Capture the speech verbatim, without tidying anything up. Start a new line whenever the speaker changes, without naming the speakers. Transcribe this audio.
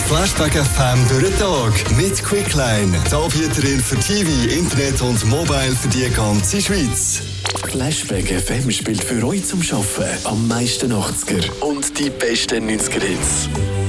Flashback F M durch den Tag mit Quickline. Die Anbieterin für T V, Internet und Mobile für die ganze Schweiz.
Flashback F M spielt für euch zum Arbeiten am meisten achtziger und die besten neunziger Hits.